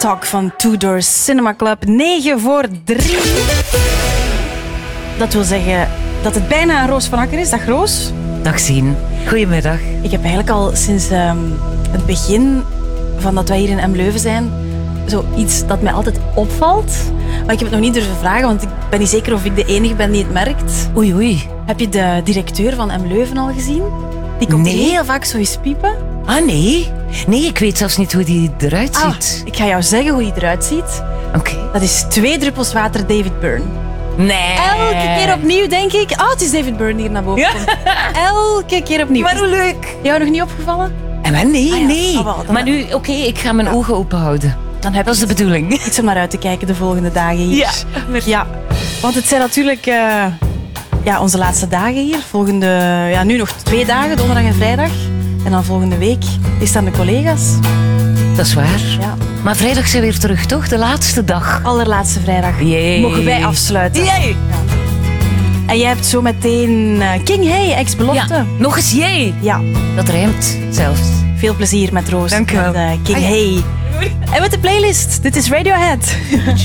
Talk van Two Doors Cinema Club. 9 voor 3. Dat wil zeggen dat het bijna een Roos van Akker is. Dag Roos. Dag Sien. Goedemiddag. Ik heb eigenlijk al sinds het begin van dat wij hier in M-Leuven zijn, zoiets dat mij altijd opvalt. Maar ik heb het nog niet durven vragen, want ik ben niet zeker of ik de enige ben die het merkt. Oei. Heb je de directeur van M-Leuven al gezien? Die komt hier heel vaak zo eens piepen. Ah, nee. Nee, ik weet zelfs niet hoe die eruit ziet. Ik ga jou zeggen hoe hij eruit ziet. Oké. Dat is 2 druppels water David Byrne. Nee. Elke keer opnieuw denk ik, het is David Byrne die hier naar boven komt. Elke keer opnieuw. Maar hoe leuk. Jou nog niet opgevallen? Nee. Wel, Maar nu, ik ga mijn ogen open houden. Dan heb Dat is de bedoeling. iets om naar uit te kijken de volgende dagen hier. Ja. Want het zijn natuurlijk onze laatste dagen hier. Nu nog 2 dagen, donderdag en vrijdag. En dan volgende week is dan de collega's. Dat is waar. Ja. Maar vrijdag zijn we weer terug, toch? De laatste dag. Allerlaatste vrijdag. Jee. Mogen wij afsluiten. Jee. En jij hebt zo meteen King Hey, ex-belofte. Ja, nog eens jee. Ja. Dat rijmt zelfs. Veel plezier met Roos. Dank u wel. Met King Hey. En met de playlist. Dit is Radiohead.